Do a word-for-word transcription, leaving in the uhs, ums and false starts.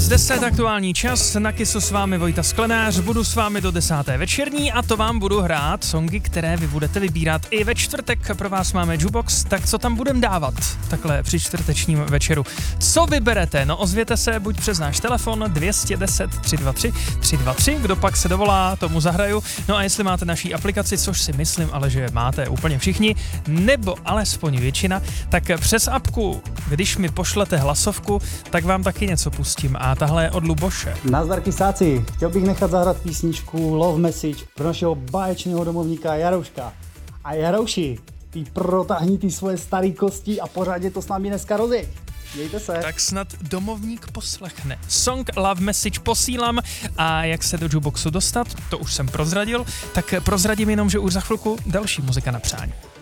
dvanáct deset aktuální čas, na Kisu s vámi Vojta Sklenář, budu s vámi do desáté večerní a to vám budu hrát songy, které vy budete vybírat i ve čtvrtek. Pro vás máme jukebox, tak co tam budem dávat takhle při čtvrtečním večeru. Co vyberete? No ozvěte se buď přes náš telefon dvě stě deset tři dva tři tři dva tři, kdo pak se dovolá, tomu zahraju. No a jestli máte naší aplikaci, což si myslím, ale že máte úplně všichni, nebo alespoň většina, tak přes apku, když mi pošlete hlasovku, tak vám taky něco pustím a tahle je od Luboše. Nazdar kysáci, chtěl bych nechat zahrát písničku Love Message pro našeho báječného domovníka Jarouška. A Jarouši, ty protáhni ty svoje staré kosti a pořádně to s námi dneska rozjeď. Mějte se. Tak snad domovník poslechne. Song Love Message posílám a jak se do jukeboxu dostat, to už jsem prozradil, tak prozradím jenom, že už za chvilku další muzika na přání.